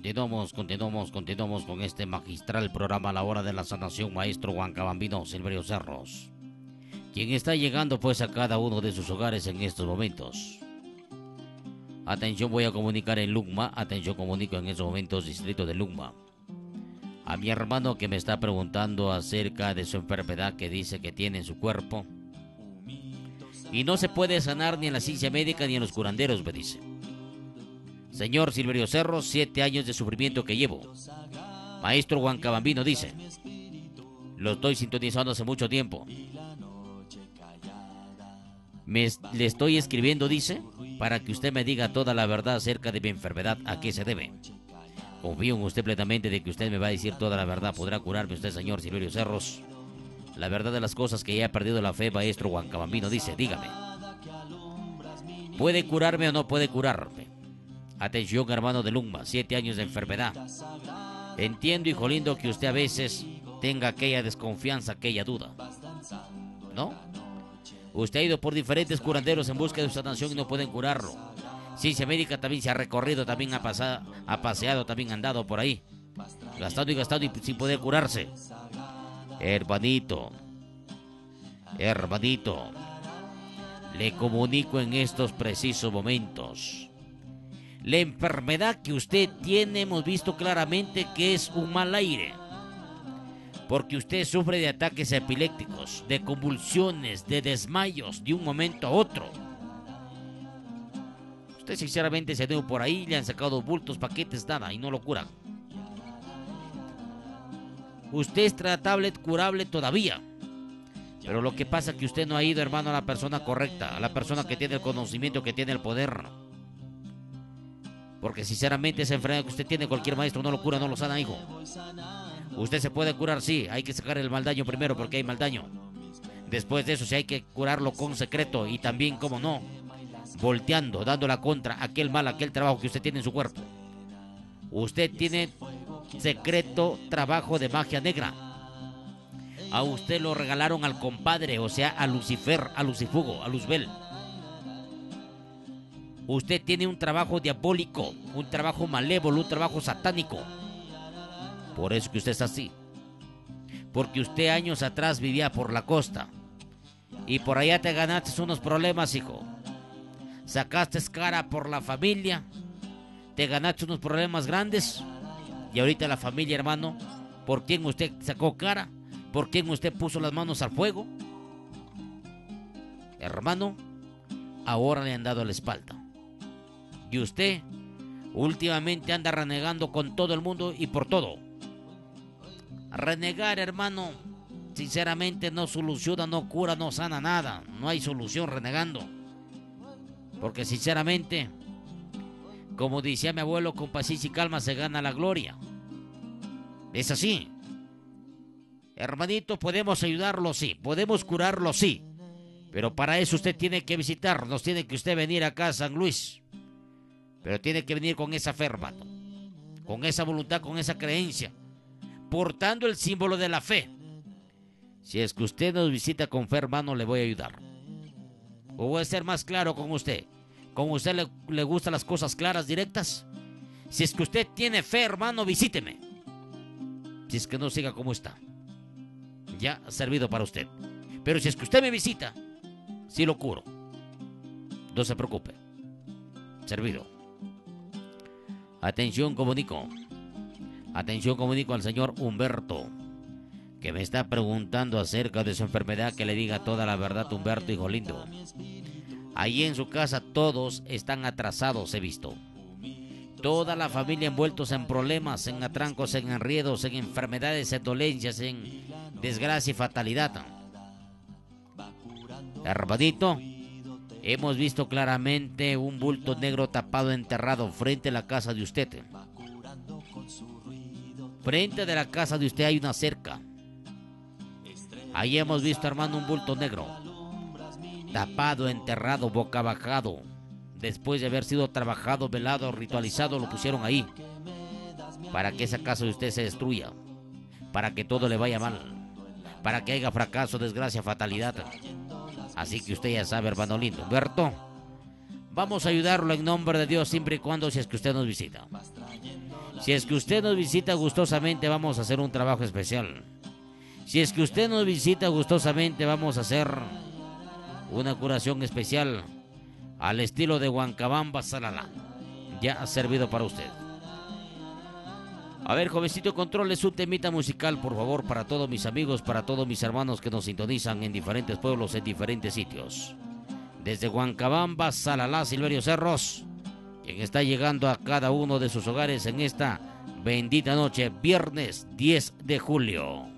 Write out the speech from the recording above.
Continuamos con este magistral programa La Hora de la Sanación, maestro Huancabambino Silverio Cerros, quien está llegando pues a cada uno de sus hogares en estos momentos. Atención, voy a comunicar en Lucma, atención, comunico en estos momentos distrito de Lucma, a mi hermano que me está preguntando acerca de su enfermedad que dice que tiene en su cuerpo y no se puede sanar ni en la ciencia médica ni en los curanderos, me dice. Señor Silverio Cerros, 7 años de sufrimiento que llevo. Maestro Huancabambino dice, lo estoy sintonizando hace mucho tiempo. Le estoy escribiendo, dice, para que usted me diga toda la verdad acerca de mi enfermedad, a qué se debe. Confío en usted plenamente de que usted me va a decir toda la verdad. ¿Podrá curarme usted, señor Silverio Cerros? La verdad de las cosas que ya he perdido la fe, maestro Huancabambino dice, dígame. ¿Puede curarme o no puede curarme? Atención, hermano de Lumba, 7 años de enfermedad. Entiendo, hijo lindo, que usted a veces tenga aquella desconfianza, aquella duda, ¿no? Usted ha ido por diferentes curanderos en busca de su sanación y no pueden curarlo. Ciencia médica también se ha recorrido, también ha paseado, también ha andado por ahí, gastando y sin poder curarse. Hermanito, le comunico en estos precisos momentos. La enfermedad que usted tiene hemos visto claramente que es un mal aire, porque usted sufre de ataques epilépticos, de convulsiones, de desmayos de un momento a otro. Usted sinceramente se ha ido por ahí, le han sacado bultos, paquetes, nada, y no lo curan. Usted es tratable, curable todavía, pero lo que pasa es que usted no ha ido, hermano, a la persona correcta, a la persona que tiene el conocimiento, que tiene el poder. Porque sinceramente esa enfermedad que usted tiene, cualquier maestro no lo cura, no lo sana, hijo. Usted se puede curar, sí, hay que sacar el mal daño primero porque hay mal daño. Después de eso sí hay que curarlo con secreto y también, como no, volteando, dando la contra aquel mal, aquel trabajo que usted tiene en su cuerpo. Usted tiene secreto trabajo de magia negra. A usted lo regalaron al compadre, o sea, a Lucifer, a Lucifugo, a Luzbel. Usted tiene un trabajo diabólico, un trabajo malévolo, un trabajo satánico. Por eso que usted es así. Porque usted años atrás vivía por la costa y por allá te ganaste unos problemas, hijo. Sacaste cara por la familia, te ganaste unos problemas grandes y ahorita la familia, hermano, ¿por quién usted sacó cara? ¿Por quién usted puso las manos al fuego? Hermano, ahora le han dado la espalda. Y usted últimamente anda renegando con todo el mundo y por todo. Renegar, hermano, sinceramente no soluciona, no cura, no sana nada. No hay solución renegando. Porque sinceramente, como decía mi abuelo, con paciencia y calma se gana la gloria. Es así. Hermanito, podemos ayudarlo, sí. Podemos curarlo, sí. Pero para eso usted tiene que visitarnos, tiene que usted venir acá a San Luis. Pero tiene que venir con esa fe, hermano, con esa voluntad, con esa creencia, portando el símbolo de la fe. Si es que usted nos visita con fe, hermano, le voy a ayudar. O voy a ser más claro con usted. Como a usted le gustan las cosas claras, directas. Si es que usted tiene fe, hermano, visíteme. Si es que no, siga como está. Ya ha servido para usted. Pero si es que usted me visita, sí lo curo. No se preocupe. Servido. Atención, comunico al señor Humberto, que me está preguntando acerca de su enfermedad, que le diga toda la verdad, Humberto, hijo lindo. Allí en su casa todos están atrasados, he visto. Toda la familia envueltos en problemas, en atrancos, en enredos, en enfermedades, en dolencias, en desgracia y fatalidad. Hermanito, hemos visto claramente un bulto negro tapado, enterrado frente a la casa de usted. Frente de la casa de usted hay una cerca. Ahí hemos visto, hermano, un bulto negro tapado, enterrado, boca bajado. Después de haber sido trabajado, velado, ritualizado, lo pusieron ahí para que esa casa de usted se destruya, para que todo le vaya mal, para que haya fracaso, desgracia, fatalidad. Así que usted ya sabe, hermano lindo. Humberto, vamos a ayudarlo en nombre de Dios siempre y cuando, si es que usted nos visita. Si es que usted nos visita gustosamente, vamos a hacer un trabajo especial. Si es que usted nos visita gustosamente, vamos a hacer una curación especial al estilo de Huancabamba Salala. Ya ha servido para usted. A ver, jovencito, controles un temita musical, por favor, para todos mis amigos, para todos mis hermanos que nos sintonizan en diferentes pueblos, en diferentes sitios. Desde Huancabamba, Salalá, Silverio Cerros, quien está llegando a cada uno de sus hogares en esta bendita noche, viernes 10 de julio.